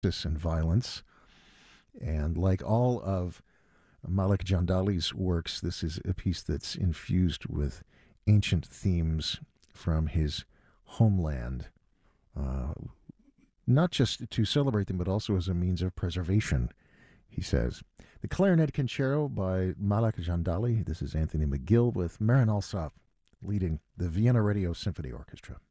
and violence. And like all of Malik Jandali's works, this is a piece that's infused with ancient themes from his homeland, uh, not just to celebrate them, but also as a means of preservation, he says. The Clarinet Concerto by Malak Jandali. This is Anthony McGill with Marin Alsop leading the Vienna Radio Symphony Orchestra.